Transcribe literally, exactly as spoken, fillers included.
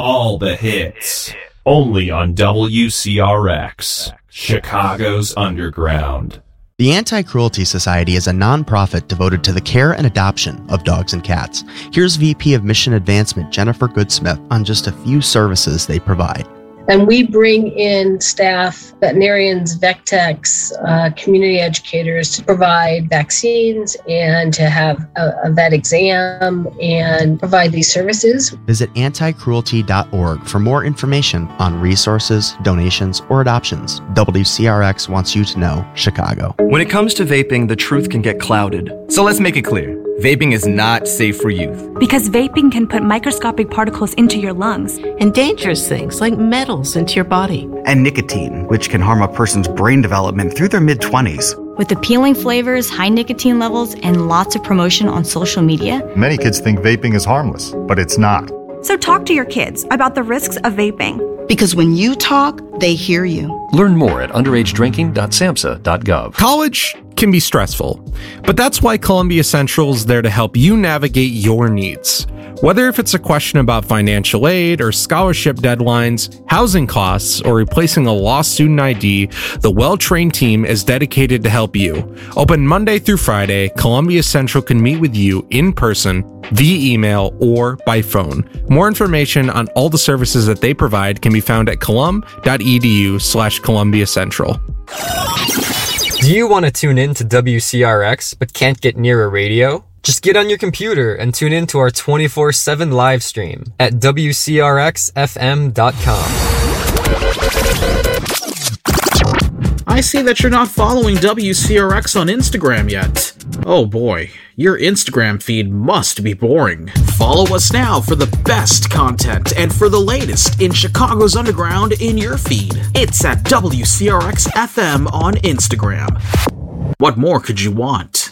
All the hits. Only on W C R X, Chicago's Underground. The Anti-Cruelty Society is a nonprofit devoted to the care and adoption of dogs and cats. Here's V P of Mission Advancement Jennifer Goodsmith on just a few services they provide. And we bring in staff, veterinarians, vet techs, uh, community educators to provide vaccines and to have a, a vet exam and provide these services. Visit anti cruelty dot org for more information on resources, donations, or adoptions. W C R X wants you to know Chicago. When it comes to vaping, the truth can get clouded. So let's make it clear. Vaping is not safe for youth. Because vaping can put microscopic particles into your lungs. And dangerous things like metals into your body. And nicotine, which can harm a person's brain development through their mid-twenties. With appealing flavors, high nicotine levels, and lots of promotion on social media. Many kids think vaping is harmless, but it's not. So talk to your kids about the risks of vaping. Because when you talk, they hear you. Learn more at underage drinking dot samhsa dot gov. College can be stressful, but that's why Columbia Central is there to help you navigate your needs. Whether if it's a question about financial aid or scholarship deadlines, housing costs, or replacing a lost student I D, the well-trained team is dedicated to help you. Open Monday through Friday, Columbia Central can meet with you in person, via email, or by phone. More information on all the services that they provide can be found at colum.edu slash Columbia Central. Do you want to tune in to W C R X but can't get near a radio? Just get on your computer and tune in to our twenty-four seven live stream at W C R X F M dot com. I see that you're not following W C R X on Instagram yet. Oh boy, your Instagram feed must be boring. Follow us now for the best content and for the latest in Chicago's Underground in your feed. It's at W C R X F M on Instagram. What more could you want?